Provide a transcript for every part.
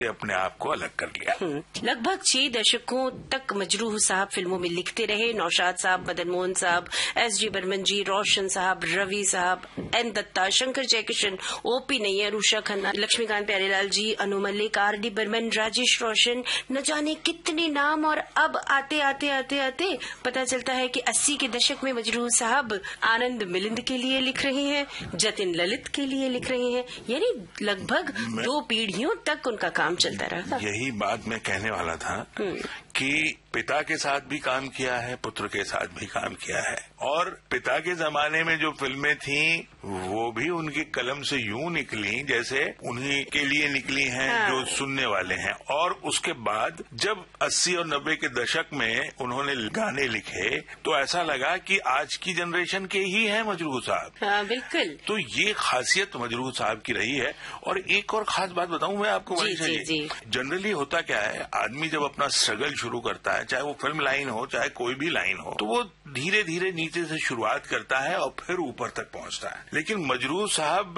अपने आप को अलग कर लिया। लगभग 6 दशकों तक मजरूह साहब फिल्मों में लिखते रहे। नौशाद साहब, मदन मोहन साहब, एस.डी. बर्मन जी, रोशन साहब, रवि साहब, एन दत्ता, शंकर जयकिशन, ओ.पी. नैयर, उषा खन्ना, लक्ष्मीकांत प्यारेलाल जी, अनु मल्लिक, आर.डी. बर्मन, राजेश रोशन, न जाने कितने नाम। और अब आते आते आते आते पता चलता है कि 80 के दशक में मजरूह साहब आनंद मिलिंद के लिए लिख रहे हैं, जतिन ललित के लिए लिख रहे हैं। यानी लगभग 2 पीढ़ियों तक उनका काम चलता रहा। यही बात मैं कहने वाला था कि पिता के साथ भी काम किया है, पुत्र के साथ भी काम किया है। और पिता के जमाने में जो फिल्में थीं वो भी उनकी कलम से यूं निकली जैसे उन्हीं के लिए निकली हैं। हाँ। जो सुनने वाले हैं। और उसके बाद जब 80 और 90 के दशक में उन्होंने गाने लिखे तो ऐसा लगा कि आज की जनरेशन के ही हैं मजरूह साहब। हाँ, बिल्कुल। तो ये खासियत मजरूह साहब की रही है। और एक और खास बात बताऊं मैं आपको, जनरली होता क्या है, आदमी जब अपना स्ट्रगल शुरू करता है, चाहे वो फिल्म लाइन हो चाहे कोई भी लाइन हो, तो वो धीरे धीरे नीचे से शुरुआत करता है और फिर ऊपर तक पहुंचता है। लेकिन मजरूह साहब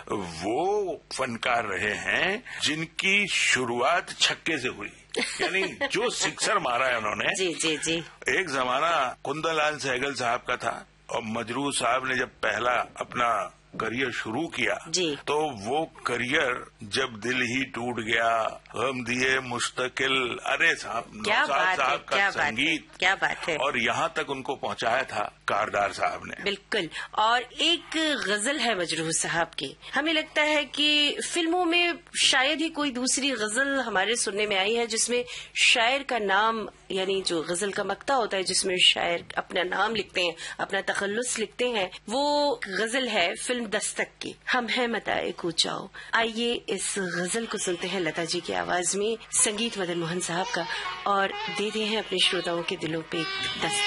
वो फनकार रहे हैं जिनकी शुरुआत छक्के से हुई। यानी जो सिक्सर मारा है उन्होंने। जी। एक जमाना कुंदनलाल सहगल साहब का था और मजरूह साहब ने जब पहला अपना करियर शुरू किया तो वो करियर जब दिल ही टूट गया, गम दिए मुस्तकिल, अरे साहब, नौशाद साहब का संगीत, क्या बात है। और यहाँ तक उनको पहुँचाया था कारदार साहब ने। बिल्कुल। और एक गजल है मजरूह साहब की, हमें लगता है कि फिल्मों में शायद ही कोई दूसरी गजल हमारे सुनने में आई है जिसमें शायर का नाम, यानी जो गजल का मक्ता होता है जिसमें शायर अपना नाम लिखते हैं, अपना तखल्लुस लिखते हैं, वो गजल है फिल्म दस्तक की, हम हैं मताए कूचाओ। आइए इस गजल को सुनते हैं लता जी की आवाज में, संगीत मदन मोहन साहब का, और देते हैं अपने श्रोताओं के दिलों पे दस्तक।